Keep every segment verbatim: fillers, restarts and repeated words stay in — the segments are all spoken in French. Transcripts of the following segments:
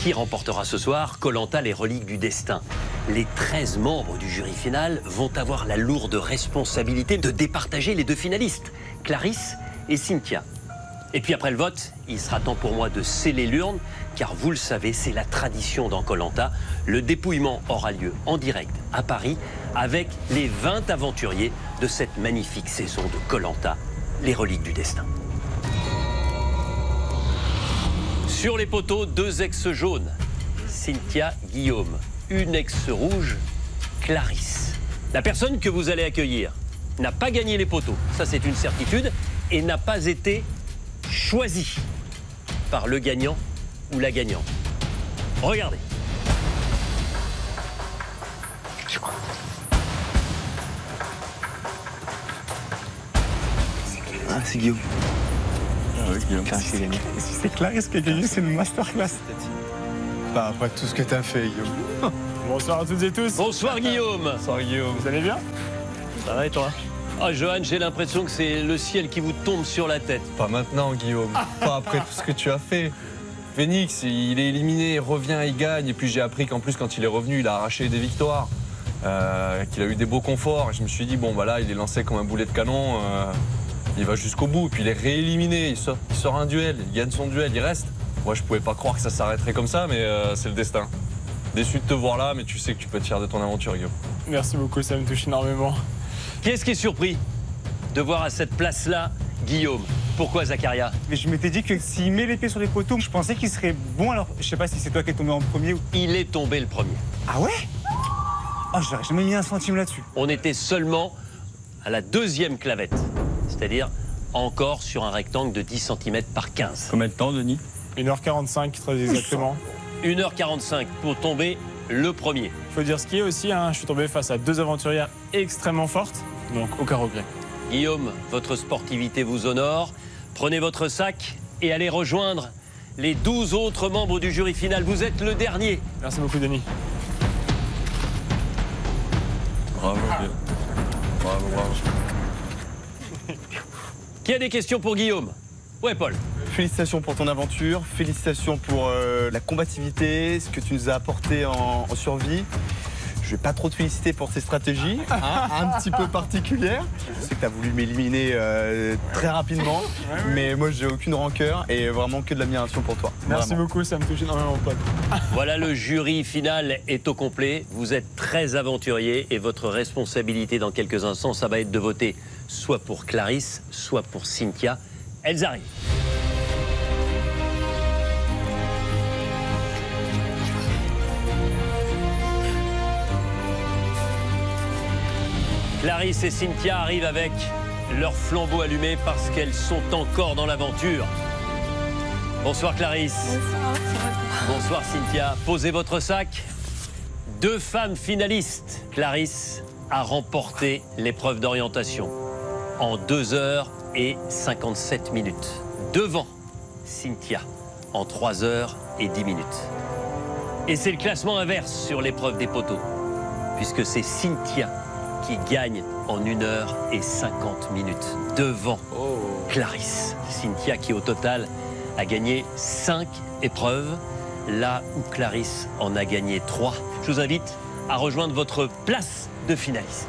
Qui remportera ce soir Koh Lanta, les reliques du destin? Les treize membres du jury final vont avoir la lourde responsabilité de départager les deux finalistes, Clarisse et Cynthia. Et puis après le vote, il sera temps pour moi de sceller l'urne, car vous le savez, c'est la tradition dans Koh Lanta. Le dépouillement aura lieu en direct à Paris avec les vingt aventuriers de cette magnifique saison de Koh Lanta, les reliques du destin. Sur les poteaux, deux ex jaunes, Cynthia, Guillaume. Une ex rouge, Clarisse. La personne que vous allez accueillir n'a pas gagné les poteaux, ça c'est une certitude, et n'a pas été choisie par le gagnant ou la gagnante. Regardez. Ah, c'est Guillaume. Ah oui, Guillaume, Clarisse qui a gagné. Si c'est Clarisse qui a gagné, c'est une masterclass. Bah, après tout ce que t'as fait, Guillaume. Bonsoir à toutes et tous. Bonsoir Guillaume. Bonsoir Guillaume. Vous allez bien? Ça va et toi? Ah Johan, j'ai l'impression que c'est le ciel qui vous tombe sur la tête. Pas maintenant Guillaume, pas après tout ce que tu as fait. Phoenix, il est éliminé, il revient, il gagne. Et puis j'ai appris qu'en plus quand il est revenu, il a arraché des victoires. Euh, qu'il a eu des beaux conforts. Et je me suis dit, bon bah là, il est lancé comme un boulet de canon. Euh, il va jusqu'au bout. Puis il est rééliminé, il sort, il sort un duel, il gagne son duel, il reste. Moi je pouvais pas croire que ça s'arrêterait comme ça, mais euh, c'est le destin. Déçu de te voir là, mais tu sais que tu peux être fier de ton aventure, Guillaume. Merci beaucoup, ça me touche énormément. Qui est-ce qui est surpris de voir à cette place-là Guillaume? Pourquoi Zakaria? Mais je m'étais dit que s'il met l'épée sur les poteaux, je pensais qu'il serait bon. Alors, je sais pas si c'est toi qui es tombé en premier ou... Il est tombé le premier. Ah ouais? Oh, j'aurais jamais mis un centime là-dessus. On était seulement à la deuxième clavette, c'est-à-dire encore sur un rectangle de dix centimètres par quinze. Combien de temps, Denis? une heure quarante-cinq, très exactement. une heure quarante-cinq pour tomber le premier. Il faut dire ce qui est aussi, hein, je suis tombé face à deux aventurières extrêmement fortes, donc aucun regret. Guillaume, votre sportivité vous honore. Prenez votre sac et allez rejoindre les douze autres membres du jury final. Vous êtes le dernier. Merci beaucoup, Denis. Bravo, Guillaume. Bravo, bravo. Qui a des questions pour Guillaume? Ouais, Paul. Félicitations pour ton aventure, félicitations pour euh, la combativité, ce que tu nous as apporté en, en survie. Je vais pas trop te féliciter pour tes stratégies, hein, un petit peu particulières. Je sais que tu as voulu m'éliminer euh, très rapidement, mais moi j'ai aucune rancœur et vraiment que de l'admiration pour toi. Merci Vraiment. beaucoup, ça me touche énormément, Paul. Voilà, le jury final est au complet. Vous êtes très aventuriers et votre responsabilité dans quelques instants, ça va être de voter soit pour Clarisse, soit pour Cynthia. Elles arrivent. Clarisse et Cynthia arrivent avec leur flambeau allumé parce qu'elles sont encore dans l'aventure. Bonsoir Clarisse. Bonsoir. Bonsoir Cynthia. Posez votre sac. Deux femmes finalistes. Clarisse a remporté l'épreuve d'orientation en deux heures et cinquante-sept minutes. Devant Cynthia en trois heures et dix minutes. Et c'est le classement inverse sur l'épreuve des poteaux, puisque c'est Cynthia qui gagne en une heure et cinquante minutes devant oh. Clarisse. Cynthia qui au total a gagné cinq épreuves, là où Clarisse en a gagné trois. Je vous invite à rejoindre votre place de finaliste.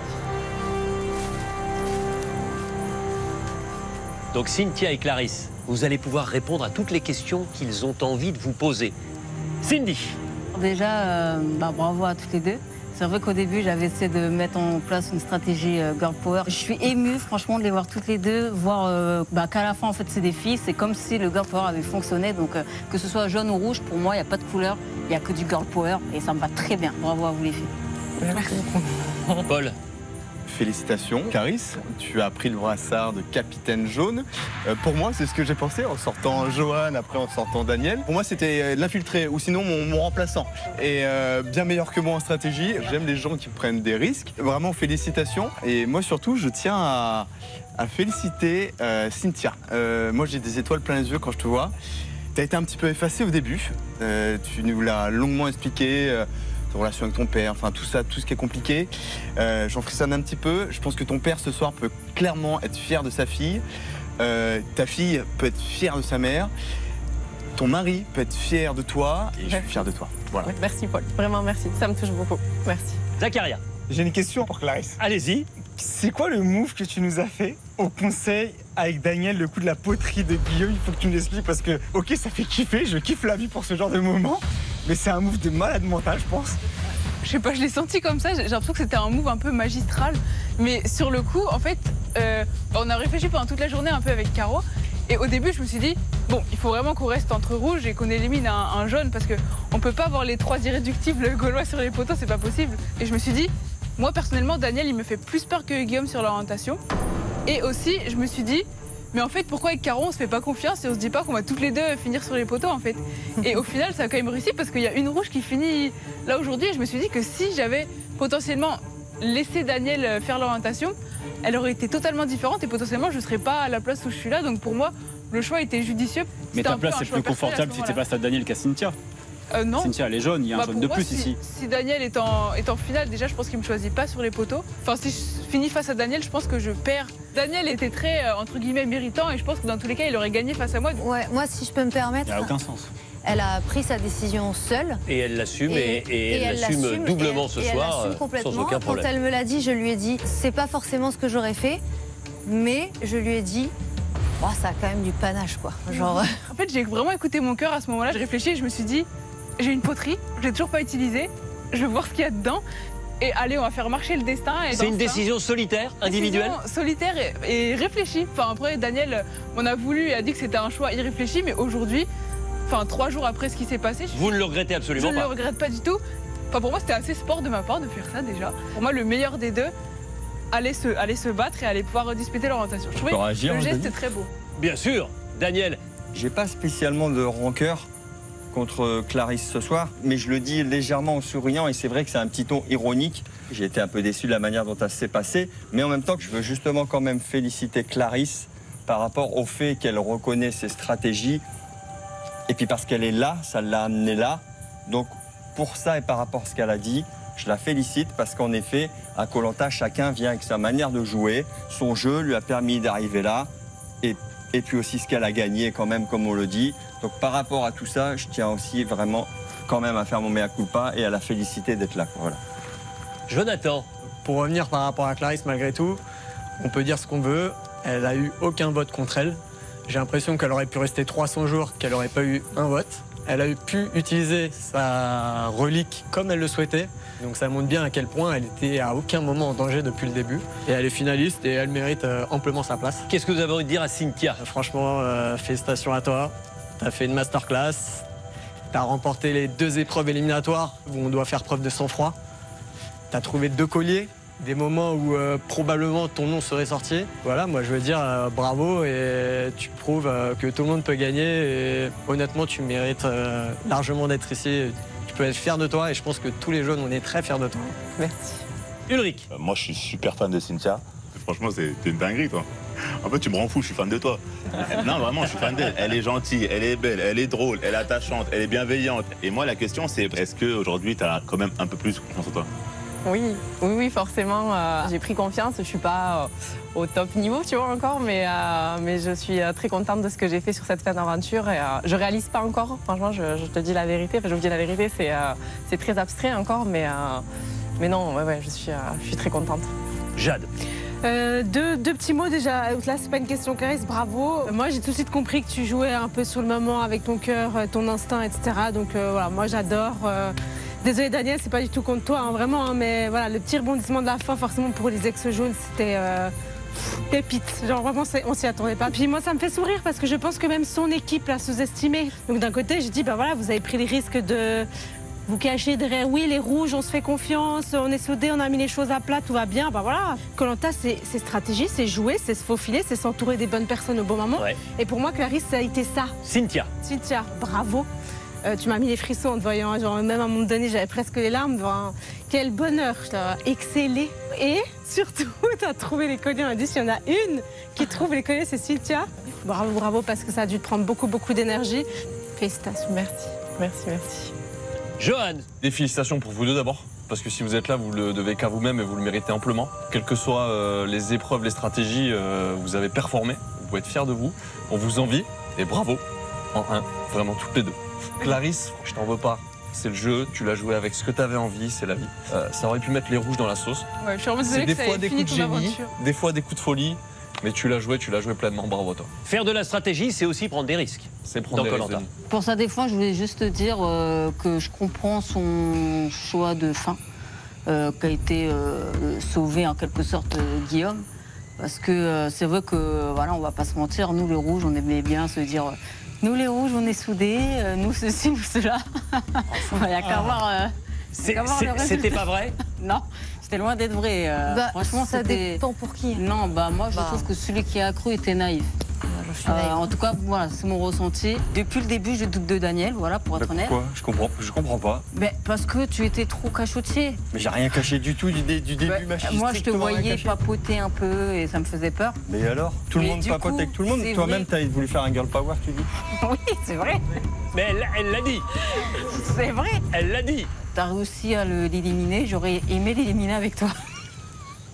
Donc Cynthia et Clarisse, vous allez pouvoir répondre à toutes les questions qu'ils ont envie de vous poser. Cindy. Déjà, euh, bah, bravo à toutes les deux. C'est vrai qu'au début, j'avais essayé de mettre en place une stratégie euh, girl power. Je suis émue, franchement, de les voir toutes les deux, voir euh, bah, qu'à la fin, en fait, c'est des filles. C'est comme si le girl power avait fonctionné. Donc, euh, que ce soit jaune ou rouge, pour moi, il n'y a pas de couleur. Il n'y a que du girl power et ça me va très bien. Bravo à vous, les filles. Merci. Paul. Félicitations. Clarisse, tu as pris le brassard de capitaine jaune. Euh, pour moi, c'est ce que j'ai pensé en sortant Johan, après en sortant Daniel. Pour moi, c'était l'infiltré ou sinon mon, mon remplaçant. Et euh, bien meilleur que moi en stratégie. J'aime les gens qui prennent des risques. Vraiment, félicitations. Et moi, surtout, je tiens à, à féliciter euh, Cynthia. Euh, moi, j'ai des étoiles plein les yeux quand je te vois. Tu as été un petit peu effacée au début. Euh, tu nous l'as longuement expliqué. Euh, ta relation avec ton père, enfin tout ça, tout ce qui est compliqué. Euh, J'en frissonne un petit peu. Je pense que ton père ce soir peut clairement être fier de sa fille. Euh, ta fille peut être fière de sa mère. ton mari peut être fier de toi et je suis fier de toi. Voilà. Ouais, merci Paul, vraiment merci, ça me touche beaucoup. Merci. Zacharia, J'ai une question pour Clarisse. allez-y. C'est quoi le move que tu nous as fait au conseil avec Daniel, le coup de la poterie de Guillaume? Il faut que tu nous l'expliques parce que, ok, ça fait kiffer, je kiffe la vie pour ce genre de moment, mais c'est un move de malade mental, je pense. Je sais pas, je l'ai senti comme ça, j'ai l'impression que c'était un move un peu magistral. Mais sur le coup, en fait, euh, on a réfléchi pendant toute la journée un peu avec Caro. Et au début, je me suis dit, bon, il faut vraiment qu'on reste entre rouges et qu'on élimine un, un jaune parce qu'on peut pas avoir les trois irréductibles gaulois sur les poteaux, c'est pas possible. Et je me suis dit, moi personnellement, Daniel, il me fait plus peur que Guillaume sur l'orientation. Et aussi, je me suis dit, mais en fait, pourquoi avec Caro, on se fait pas confiance et on se dit pas qu'on va toutes les deux finir sur les poteaux, en fait. Et au final, ça a quand même réussi parce qu'il y a une rouge qui finit là aujourd'hui. Et je me suis dit que si j'avais potentiellement laissé Daniel faire l'orientation, elle aurait été totalement différente et potentiellement, je serais pas à la place où je suis là. Donc pour moi, le choix était judicieux. Mais C'était ta un peu place, un c'est choix plus personnel à ce confortable si tu moment-là. passes à Daniel qu'à Cynthia. Euh, non. Cynthia, elle est jaune, il y a un Bah, jaune pour de moi, plus si, ici. Si Daniel est en, est en finale, déjà, je pense qu'il me choisit pas sur les poteaux. Enfin, si je finis face à Daniel, je pense que je perds. Daniel était très, euh, entre guillemets, méritant et je pense que dans tous les cas, il aurait gagné face à moi. Ouais, moi, si je peux me permettre, Il n'y a aucun sens. elle a pris sa décision seule. Et elle l'assume et, et elle l'assume l'assume, doublement et ce elle- et soir, elle l'assume euh, complètement. sans aucun problème. Quand elle me l'a dit, je lui ai dit, c'est pas forcément ce que j'aurais fait, mais je lui ai dit, oh, ça a quand même du panache, quoi. Genre. En fait, j'ai vraiment écouté mon cœur à ce moment-là. Je réfléchis et je me suis dit, j'ai une poterie, je l'ai toujours pas utilisée, je vais voir ce qu'il y a dedans. Et allez, on va faire marcher le destin. et C'est dans une ça- décision solitaire, individuelle. Décision solitaire et, et réfléchie. Enfin, après, Daniel m'en a voulu et a dit que c'était un choix irréfléchi, mais aujourd'hui, enfin, trois jours après ce qui s'est passé, je, Vous ne le regrettez je absolument ne le pas. regrette pas du tout. Enfin, pour moi, c'était assez sport de ma part de faire ça déjà. Pour moi, le meilleur des deux allait se, allait se battre et allait pouvoir disputer l'orientation. Je trouvais peux réagir, le hein, geste Denis très beau. Bien sûr, Daniel, J'ai pas spécialement de rancœur contre Clarisse ce soir, mais je le dis légèrement en souriant et c'est vrai que c'est un petit ton ironique. J'ai été un peu déçu de la manière dont ça s'est passé, mais en même temps que je veux justement quand même féliciter Clarisse par rapport au fait qu'elle reconnaît ses stratégies et puis parce qu'elle est là, ça l'a amenée là. Donc pour ça et par rapport à ce qu'elle a dit, je la félicite parce qu'en effet, à Koh Lanta, chacun vient avec sa manière de jouer. Son jeu lui a permis d'arriver là et et puis aussi ce qu'elle a gagné quand même, comme on le dit. Donc par rapport à tout ça, je tiens aussi vraiment quand même à faire mon mea culpa et à la féliciter d'être là. Voilà. Jonathan, Pour revenir par rapport à Clarisse, malgré tout, on peut dire ce qu'on veut. Elle a eu aucun vote contre elle. J'ai l'impression qu'elle aurait pu rester trois cents jours, qu'elle n'aurait pas eu un vote. Elle a eu pu utiliser sa relique comme elle le souhaitait. Donc ça montre bien à quel point elle était à aucun moment en danger depuis le début. Et elle est finaliste et elle mérite euh, amplement sa place. qu'est-ce que vous avez envie de dire à Cynthia? Euh, Franchement, euh, félicitations à toi. Tu as fait une masterclass. Tu as remporté les deux épreuves éliminatoires où on doit faire preuve de sang-froid. Tu as trouvé deux colliers, des moments où euh, probablement ton nom serait sorti. Voilà, moi je veux dire euh, bravo et tu prouves euh, que tout le monde peut gagner. Et honnêtement, tu mérites euh, largement d'être ici. Tu peux être fier de toi et je pense que tous les jeunes, on est très fiers de toi. Merci. Ulrich, Euh, Moi, je suis super fan de Cynthia. Franchement, c'est t'es une dinguerie, toi. En fait, tu me rends fou, je suis fan de toi. Non, vraiment, je suis fan d'elle. Elle est gentille, elle est belle, elle est drôle, elle est attachante, elle est bienveillante. Et moi, la question, c'est est-ce qu'aujourd'hui, tu as quand même un peu plus confiance en toi? Oui, oui, oui, forcément. euh, j'ai pris confiance. Je suis pas euh, au top niveau, tu vois, encore, mais, euh, mais je suis euh, très contente de ce que j'ai fait sur cette fin d'aventure. Et, euh, je réalise pas encore, franchement, je, je te dis la vérité. Enfin, je vous dis la vérité, c'est euh, c'est très abstrait encore, mais, euh, mais non, ouais, ouais, je suis, euh, je suis très contente. Jade, Euh, deux, deux petits mots déjà. Là, c'est pas une question Clarisse, bravo. Moi, j'ai tout de suite compris que tu jouais un peu sur le moment avec ton cœur, euh, ton instinct, et cetera. Donc euh, voilà, moi j'adore. Euh... Désolée Daniel, c'est pas du tout contre toi, hein, vraiment. Hein, mais voilà, le petit rebondissement de la fin, forcément pour les ex-jaunes, c'était euh, pépite. Genre vraiment, c'est- on s'y attendait pas. Puis moi, ça me fait sourire parce que je pense que même son équipe l'a sous-estimé. Donc d'un côté, je dis, bah voilà, vous avez pris le risque de vous cacher derrière, oui, les rouges, on se fait confiance, on est soudés, on a mis les choses à plat, tout va bien. Bah voilà, Koh Lanta, c'est c'est stratégie, c'est jouer, c'est se faufiler, c'est s'entourer des bonnes personnes au bon moment. ouais. Et pour moi, Clarisse, ça a été ça. Cynthia, Cynthia, bravo. Euh, tu m'as mis les frissons en te voyant, genre, même à un moment donné, j'avais presque les larmes. Enfin, quel bonheur, je t'ai excellé. Et surtout, tu as trouvé les colliers. On a dit, s'il y en a une qui trouve les colliers, c'est Cynthia. Bravo, bravo, parce que ça a dû te prendre beaucoup, beaucoup d'énergie. Félicitations. Merci, merci, merci. Johan, Des félicitations pour vous deux d'abord, parce que si vous êtes là, vous le devez qu'à vous-même et vous le méritez amplement. Quelles que soient euh, les épreuves, les stratégies, euh, vous avez performé, vous pouvez être fiers de vous, on vous envie et bravo. En un, vraiment toutes les deux. Clarisse, je t'en veux pas. C'est le jeu, tu l'as joué avec ce que tu avais envie, c'est la vie. Euh, ça aurait pu mettre les rouges dans la sauce. Ouais, je suis vraiment désolée C'est que des ça fois ait des fini coups de ton génie, aventure. des fois des coups de folie, mais tu l'as joué, tu l'as joué pleinement, bravo à toi. Faire de la stratégie, c'est aussi prendre des risques. C'est prendre Dans des risques. Koh-Lanta. Denis. Pour sa défense, je voulais juste te dire euh, que je comprends son choix de fin, euh, qu'a été euh, sauvé en quelque sorte euh, Guillaume. Parce que euh, c'est vrai que, voilà, on va pas se mentir, nous les rouges, on aimait bien se dire, euh, nous les rouges, on est soudés, euh, nous ceci, nous cela. Il n'y a qu'à voir. euh, C'est- qu'à voir c'est- le résultat. C'était pas vrai? Non, c'était loin d'être vrai. euh, Bah, franchement, ça c'était. dépend pour qui. Non, bah moi je Bah. trouve que celui qui a cru était naïf. Je suis Euh, naïve. en tout cas, voilà, c'est mon ressenti. Depuis le début, je doute de Daniel, voilà, pour être honnête. Pourquoi Je comprends, je comprends pas. Mais parce que tu étais trop cachotier. Mais j'ai rien caché du tout du, dé- du début, Ouais, ma fille, moi, je te strictement rien voyais caché. papoter un peu et ça me faisait peur. Mais alors Tout le Mais monde du papote coup, avec tout le monde. c'est Toi-même, vrai. t'as voulu faire un girl power, tu dis Oui, c'est vrai. Mais elle elle l'a dit. C'est vrai. Elle l'a dit. T'as réussi à le- l'éliminer. J'aurais aimé l'éliminer avec toi.